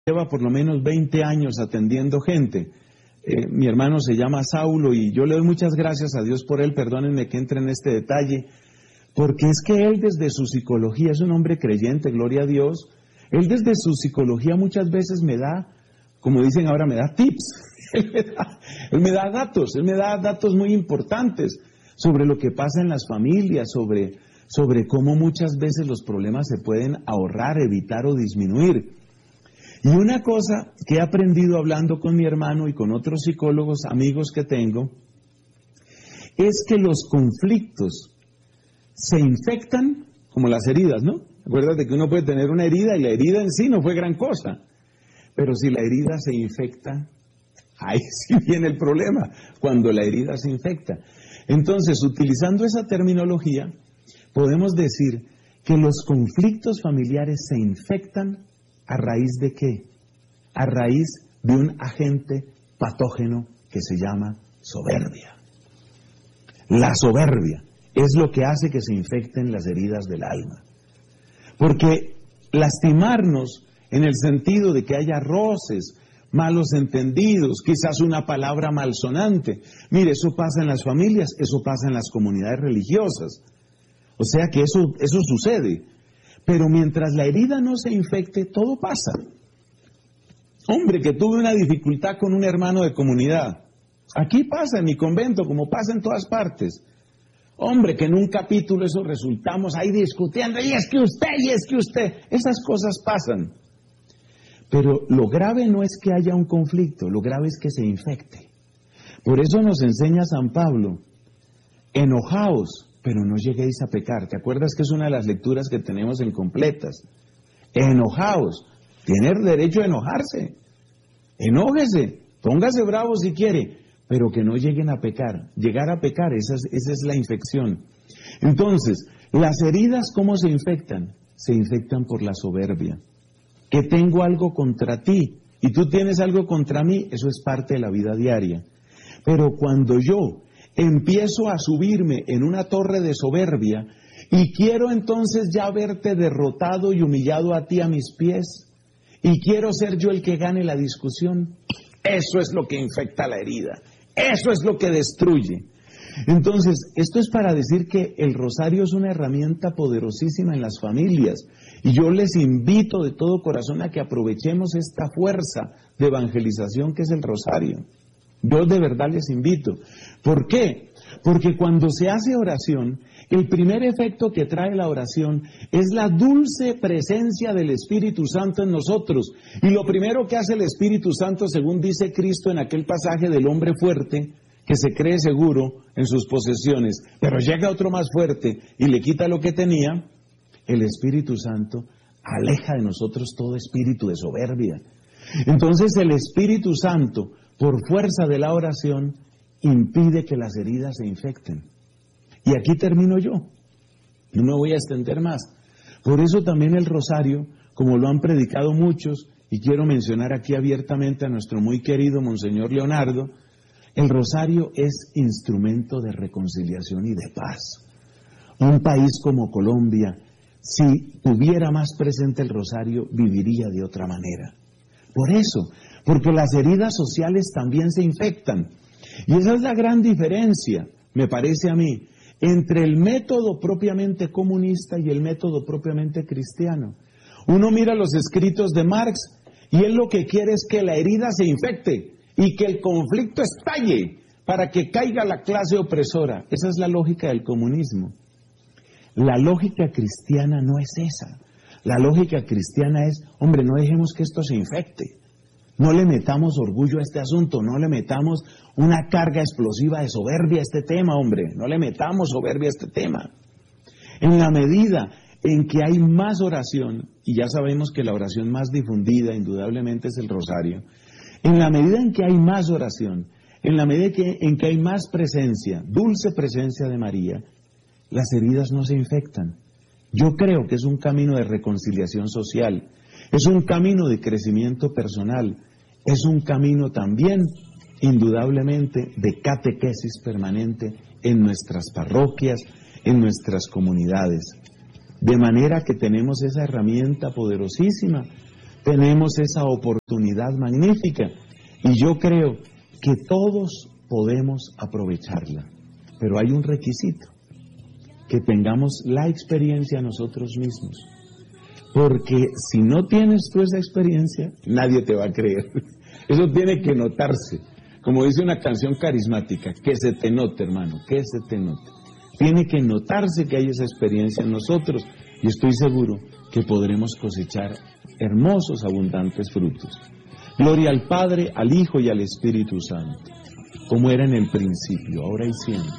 lleva por lo menos 20 años atendiendo gente. Mi hermano se llama Saulo y yo le doy muchas gracias a Dios por él, perdónenme que entre en este detalle, porque es que él desde su psicología, es un hombre creyente, gloria a Dios, él desde su psicología muchas veces me da, como dicen ahora, me da tips, él me da datos muy importantes sobre lo que pasa en las familias, sobre cómo muchas veces los problemas se pueden ahorrar, evitar o disminuir. Y una cosa que he aprendido hablando con mi hermano y con otros psicólogos, amigos que tengo, es que los conflictos se infectan como las heridas, ¿no? Acuérdate que uno puede tener una herida y la herida en sí no fue gran cosa, pero si la herida se infecta, ahí sí viene el problema, cuando la herida se infecta. Entonces, utilizando esa terminología, podemos decir que los conflictos familiares se infectan ¿a raíz de qué? A raíz de un agente patógeno que se llama soberbia. La soberbia es lo que hace que se infecten las heridas del alma. Porque lastimarnos en el sentido de que haya roces, malos entendidos, quizás una palabra malsonante. Mire, eso pasa en las familias, eso pasa en las comunidades religiosas. O sea que eso sucede. Pero mientras la herida no se infecte, todo pasa. Hombre, que tuve una dificultad con un hermano de comunidad. Aquí pasa en mi convento, como pasa en todas partes. Hombre, que en un capítulo eso resultamos ahí discutiendo, y es que usted, esas cosas pasan. Pero lo grave no es que haya un conflicto, lo grave es que se infecte. Por eso nos enseña San Pablo, enojaos, pero no lleguéis a pecar. ¿Te acuerdas que es una de las lecturas que tenemos en completas? Enojaos, tiene el derecho a enojarse, enójese, póngase bravo si quiere, pero que no lleguen a pecar. Llegar a pecar, esa es la infección. Entonces, las heridas, ¿cómo se infectan? Se infectan por la soberbia. Que tengo algo contra ti y tú tienes algo contra mí, eso es parte de la vida diaria. Pero cuando yo empiezo a subirme en una torre de soberbia y quiero entonces ya verte derrotado y humillado a ti a mis pies y quiero ser yo el que gane la discusión, eso es lo que infecta la herida, eso es lo que destruye. Entonces, esto es para decir que el rosario es una herramienta poderosísima en las familias y yo les invito de todo corazón a que aprovechemos esta fuerza de evangelización que es el rosario. Yo de verdad les invito. ¿Por qué? Porque cuando se hace oración, el primer efecto que trae la oración es la dulce presencia del Espíritu Santo en nosotros. Y lo primero que hace el Espíritu Santo, según dice Cristo en aquel pasaje del hombre fuerte, que se cree seguro en sus posesiones, pero llega otro más fuerte y le quita lo que tenía, el Espíritu Santo aleja de nosotros todo espíritu de soberbia. Entonces el Espíritu Santo, por fuerza de la oración, impide que las heridas se infecten. Y aquí termino yo. No me voy a extender más. Por eso también el rosario, como lo han predicado muchos, y quiero mencionar aquí abiertamente a nuestro muy querido Monseñor Leonardo, el rosario es instrumento de reconciliación y de paz. Un país como Colombia, si tuviera más presente el rosario, viviría de otra manera. Por eso, porque las heridas sociales también se infectan. Y esa es la gran diferencia, me parece a mí, entre el método propiamente comunista y el método propiamente cristiano. Uno mira los escritos de Marx y él lo que quiere es que la herida se infecte y que el conflicto estalle para que caiga la clase opresora. Esa es la lógica del comunismo. La lógica cristiana no es esa. La lógica cristiana es, hombre, no dejemos que esto se infecte. No le metamos orgullo a este asunto, no le metamos una carga explosiva de soberbia a este tema, hombre. No le metamos soberbia a este tema. En la medida en que hay más oración, y ya sabemos que la oración más difundida indudablemente es el rosario, en la medida en que hay más oración, en la medida en que hay más presencia, dulce presencia de María, las heridas no se infectan. Yo creo que es un camino de reconciliación social, es un camino de crecimiento personal, es un camino también, indudablemente, de catequesis permanente en nuestras parroquias, en nuestras comunidades. De manera que tenemos esa herramienta poderosísima Tenemos esa oportunidad magnífica y yo creo que todos podemos aprovecharla, pero hay un requisito, que tengamos la experiencia nosotros mismos, porque si no tienes tú esa experiencia, nadie te va a creer. Eso tiene que notarse, como dice una canción carismática, que se te note, hermano, que se te note. Tiene que notarse que hay esa experiencia en nosotros y estoy seguro que podremos cosechar hermosos, abundantes frutos. Gloria al Padre, al Hijo y al Espíritu Santo, como era en el principio, ahora y siempre,